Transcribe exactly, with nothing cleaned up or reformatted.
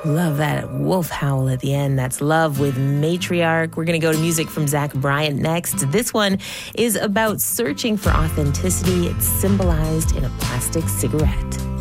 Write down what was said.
Love that wolf howl at the end. That's Love with Matriarch. We're going to go to music from Zach Bryant next. This one is about searching for authenticity. It's symbolized in a plastic cigarette.